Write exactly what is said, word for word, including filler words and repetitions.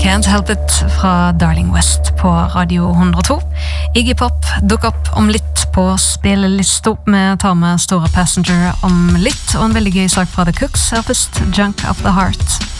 Can't Help It fra Darling West på Radio hundre og to. Iggy Pop dukker opp om litt på spillelisto. Vi tar med Store Passenger om litt, og en veldig gøy sak fra The Cooks, her først Junk of the Heart.